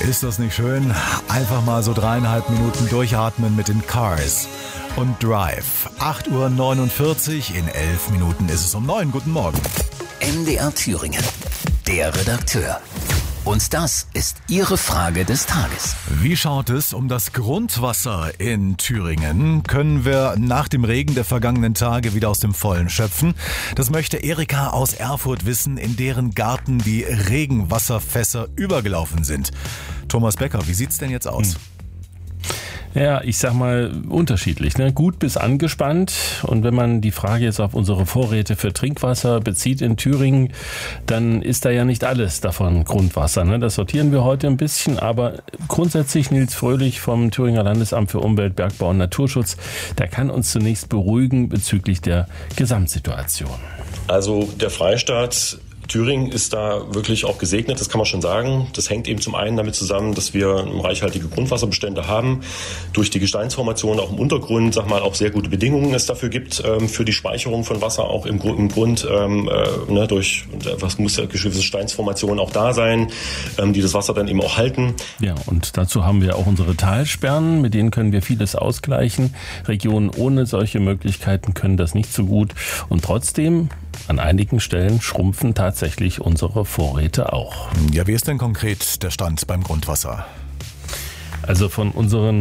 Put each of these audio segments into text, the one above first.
Ist das nicht schön? Einfach mal so 3,5 Minuten durchatmen mit den Cars und Drive. 8:49 Uhr, in 11 Minuten ist es um 9. Guten Morgen. MDR Thüringen, der Redakteur. Und das ist Ihre Frage des Tages. Wie schaut es um das Grundwasser in Thüringen? Können wir nach dem Regen der vergangenen Tage wieder aus dem Vollen schöpfen? Das möchte Erika aus Erfurt wissen, in deren Garten die Regenwasserfässer übergelaufen sind. Thomas Becker, wie sieht's denn jetzt aus? Ja, ich sag mal unterschiedlich, ne? Gut bis angespannt. Und wenn man die Frage jetzt auf unsere Vorräte für Trinkwasser bezieht in Thüringen, dann ist da ja nicht alles davon Grundwasser, ne? Das sortieren wir heute ein bisschen, aber grundsätzlich Nils Fröhlich vom Thüringer Landesamt für Umwelt, Bergbau und Naturschutz, der kann uns zunächst beruhigen bezüglich der Gesamtsituation. Also der Freistaat Thüringen ist da wirklich auch gesegnet, das kann man schon sagen. Das hängt eben zum einen damit zusammen, dass wir reichhaltige Grundwasserbestände haben, durch die Gesteinsformation auch im Untergrund, auch sehr gute Bedingungen es dafür gibt, für die Speicherung von Wasser auch im Grund, durch was muss ja gewisse Gesteinsformationen auch da sein, die das Wasser dann eben auch halten. Ja, und dazu haben wir auch unsere Talsperren, mit denen können wir vieles ausgleichen. Regionen ohne solche Möglichkeiten können das nicht so gut und trotzdem an einigen Stellen schrumpfen tatsächlich unsere Vorräte auch. Ja, wie ist denn konkret der Stand beim Grundwasser? Also von unseren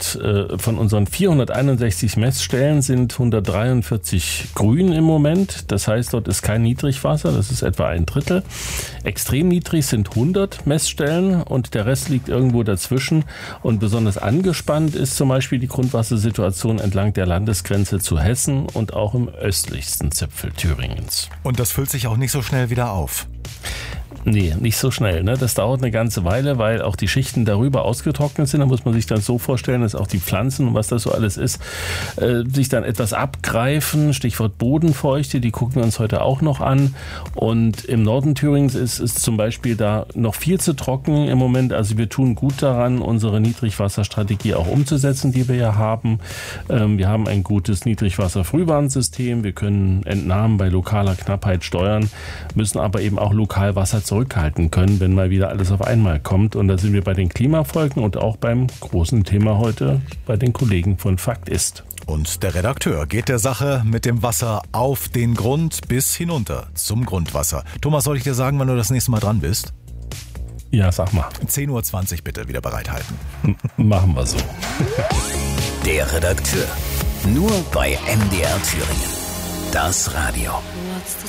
461 Messstellen sind 143 grün im Moment. Das heißt, dort ist kein Niedrigwasser, das ist etwa 1/3. Extrem niedrig sind 100 Messstellen und der Rest liegt irgendwo dazwischen. Und besonders angespannt ist zum Beispiel die Grundwassersituation entlang der Landesgrenze zu Hessen und auch im östlichsten Zipfel Thüringens. Und das füllt sich auch nicht so schnell wieder auf? Nee, nicht so schnell. Ne? Das dauert eine ganze Weile, weil auch die Schichten darüber ausgetrocknet sind. Da muss man sich dann so vorstellen, dass auch die Pflanzen und was das so alles ist, sich dann etwas abgreifen. Stichwort Bodenfeuchte, die gucken wir uns heute auch noch an. Und im Norden Thüringens ist es zum Beispiel da noch viel zu trocken im Moment. Also wir tun gut daran, unsere Niedrigwasserstrategie auch umzusetzen, die wir ja haben. Wir haben ein gutes Niedrigwasser-Frühwarnsystem. Wir können Entnahmen bei lokaler Knappheit steuern, müssen aber eben auch lokal Wasser zurückhalten können, wenn mal wieder alles auf einmal kommt. Und da sind wir bei den Klimafolgen und auch beim großen Thema heute bei den Kollegen von Fakt ist. Und der Redakteur geht der Sache mit dem Wasser auf den Grund bis hinunter zum Grundwasser. Thomas, soll ich dir sagen, wann du das nächste Mal dran bist? Ja, sag mal. 10:20 Uhr bitte wieder bereithalten. Machen wir so. Der Redakteur. Nur bei MDR Thüringen. Das Radio. What's the